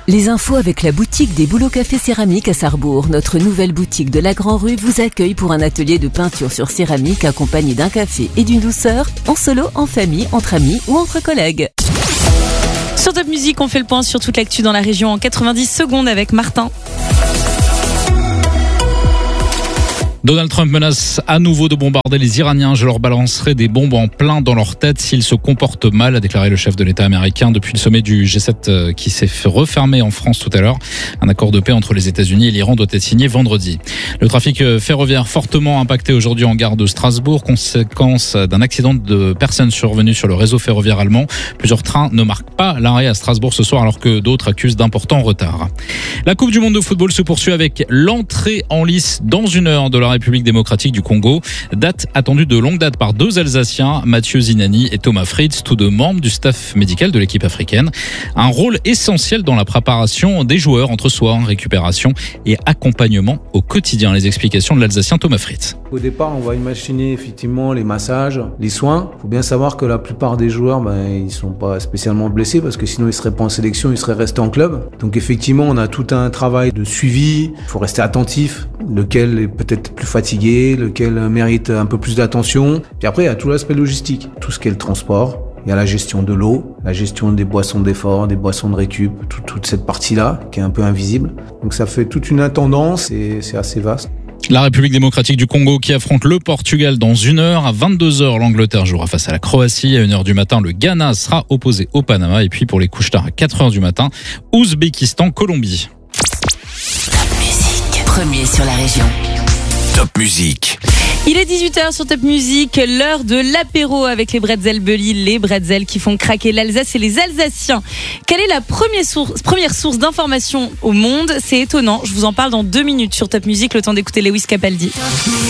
Les infos avec la boutique des Bouleaux Café Céramique à Sarrebourg. Notre nouvelle boutique de la Grand Rue vous accueille pour un atelier de peinture sur céramique accompagné d'un café et d'une douceur, en solo, en famille, entre amis ou entre collègues. Sur Top Music, on fait le point sur toute l'actu dans la région en 90 secondes avec Martin. Donald Trump menace à nouveau de bombarder les Iraniens. Je leur balancerai des bombes en plein dans leur tête s'ils se comportent mal, a déclaré le chef de l'État américain depuis le sommet du G7 qui s'est refermé en France tout à l'heure. Un accord de paix entre les États-Unis et l'Iran doit être signé vendredi. Le trafic ferroviaire fortement impacté aujourd'hui en gare de Strasbourg, conséquence d'un accident de personnes survenu sur le réseau ferroviaire allemand. Plusieurs trains ne marquent pas l'arrêt à Strasbourg ce soir alors que d'autres accusent d'importants retards. La Coupe du monde de football se poursuit avec l'entrée en lice dans une heure de la République démocratique du Congo. Date attendue de longue date par deux Alsaciens, Mathieu Zinani et Thomas Fritz, tous deux membres du staff médical de l'équipe africaine. Un rôle essentiel dans la préparation des joueurs entre soins, récupération et accompagnement au quotidien. Les explications de l'Alsacien Thomas Fritz. Au départ, on va imaginer effectivement les massages, les soins. Il faut bien savoir que la plupart des joueurs, ils sont pas spécialement blessés parce que sinon ils seraient pas en sélection, ils seraient restés en club. Donc effectivement, on a tout un travail de suivi. Il faut rester attentif, lequel est peut-être plus fatigué, lequel mérite un peu plus d'attention. Puis après, il y a tout l'aspect logistique, tout ce qui est le transport. Il y a la gestion de l'eau, la gestion des boissons d'effort, des boissons de récup, toute cette partie-là qui est un peu invisible. Donc ça fait toute une intendance et c'est assez vaste. La République démocratique du Congo qui affronte le Portugal dans une heure. À 22h, l'Angleterre jouera face à la Croatie. À 1h du matin, le Ghana sera opposé au Panama. Et puis pour les couches tard, à 4h du matin, Ouzbékistan, Colombie. Top Music, premier sur la région. Top Music. Il est 18h sur Top Music, l'heure de l'apéro avec les bretzels Belly, les bretzels qui font craquer l'Alsace et les Alsaciens. Quelle est la première source d'information au monde ? C'est étonnant, je vous en parle dans 2 minutes sur Top Music, le temps d'écouter Lewis Capaldi.